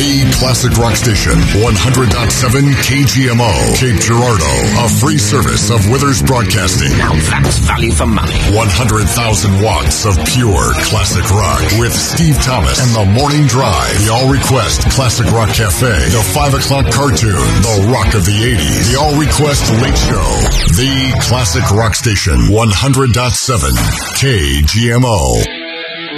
The classic rock station, 100.7 KGMO, Cape Girardeau, a free service of Withers Broadcasting. Now that's value for money. 100,000 watts of pure classic rock with Steve Thomas and The Morning Drive, the All Request Classic Rock Cafe, the 5 o'clock cartoon, the rock of the 80s, the All Request Late Show, the classic rock station, 100.7 KGMO.